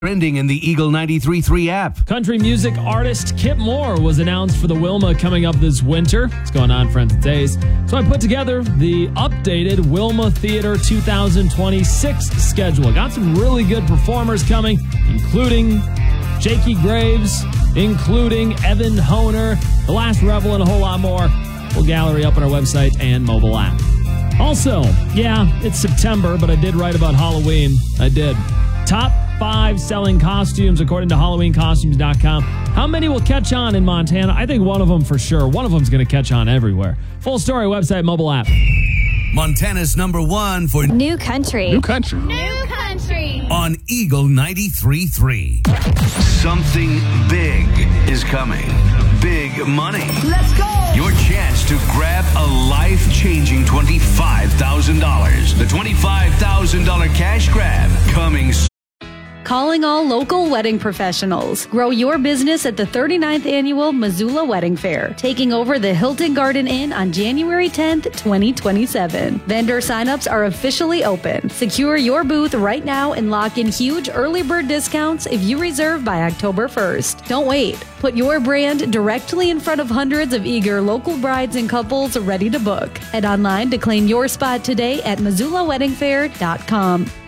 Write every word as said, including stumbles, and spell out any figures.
Trending in the Eagle ninety-three point three app. Country music artist Kip Moore was announced for the Wilma coming up this winter. What's going on, friends and days? So I put together the updated Wilma Theater two thousand twenty-six schedule. Got some really good performers coming, including Jakey Graves, including Evan Honer, The Last Rebel, and a whole lot more. Full gallery up on our website and mobile app. Also, yeah, it's September, but I did write about Halloween. I did. Top five selling costumes according to Halloween Costumes dot com. How many will catch on in Montana? I think one of them for sure. One of them's going to catch on everywhere. Full story, website, mobile app. Montana's number one for New Country. New Country. New Country. On Eagle ninety-three point three. Something big is coming. Big money. Let's go! Your chance to grab a life-changing twenty-five thousand dollars. The twenty-five thousand dollars cash grab coming soon. Calling all local wedding professionals. Grow your business at the thirty-ninth Annual Missoula Wedding Fair, taking over the Hilton Garden Inn on January tenth, twenty twenty-seven. Vendor signups are officially open. Secure your booth right now and lock in huge early bird discounts if you reserve by October first. Don't wait. Put your brand directly in front of hundreds of eager local brides and couples ready to book. Head online to claim your spot today at Missoula Wedding Fair dot com.